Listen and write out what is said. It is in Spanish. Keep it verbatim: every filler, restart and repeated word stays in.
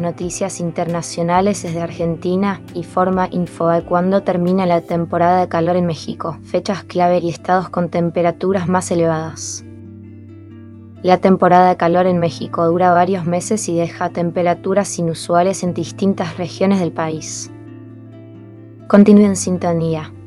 noticias internacionales desde Argentina y Forma Info de cuándo termina la temporada de calor en México, fechas clave y estados con temperaturas más elevadas. La temporada de calor en México dura varios meses y deja temperaturas inusuales en distintas regiones del país. Continúe en sintonía.